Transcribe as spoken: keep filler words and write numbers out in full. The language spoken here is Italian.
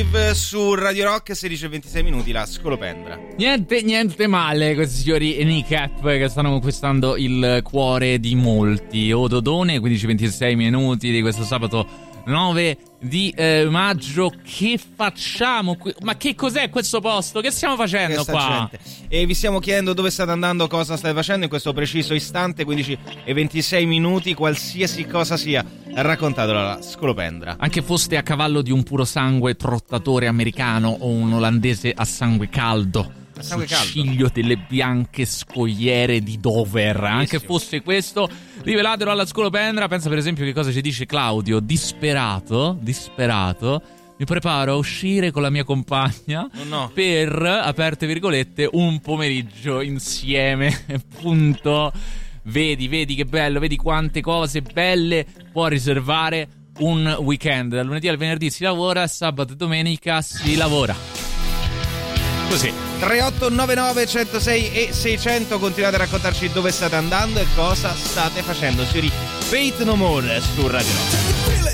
Su Radio Rock, sedici e ventisei minuti, la scolopendra. Niente, niente male questi signori Nicap che stanno conquistando il cuore di molti. Ododone, quindici e ventisei minuti di questo sabato nove di eh, maggio. Che facciamo qui? Ma che cos'è questo posto? Che stiamo facendo Questa qua? Gente. E vi stiamo chiedendo dove state andando, cosa state facendo in questo preciso istante. Quindici e ventisei minuti, qualsiasi cosa sia, raccontatelo alla scolopendra. Anche foste a cavallo di un puro sangue trottatore americano o un olandese a sangue caldo, a sangue sul caldo, ciglio delle bianche scogliere di Dover. Bellissimo. Anche fosse questo, rivelatelo alla scolopendra. Pensa per esempio che cosa ci dice Claudio, disperato, disperato. Mi preparo a uscire con la mia compagna oh no. per, aperte virgolette, un pomeriggio insieme, punto. Vedi, vedi che bello, vedi quante cose belle può riservare un weekend. Dal lunedì al venerdì si lavora, sabato e domenica si lavora. Così. tre otto nove nove uno zero sei e seicento. Continuate a raccontarci dove state andando e cosa state facendo. Signori, Faith No More su Radio Rock.